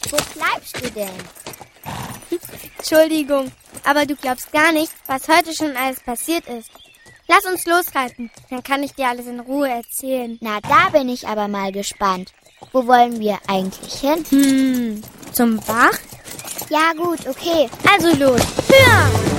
Wo bleibst du denn? Entschuldigung, aber du glaubst gar nicht, was heute schon alles passiert ist. Lass uns losreiten, dann kann ich dir alles in Ruhe erzählen. Na, da bin ich aber mal gespannt. Wo wollen wir eigentlich hin? Zum Bach? Ja gut, okay. Also los, höher!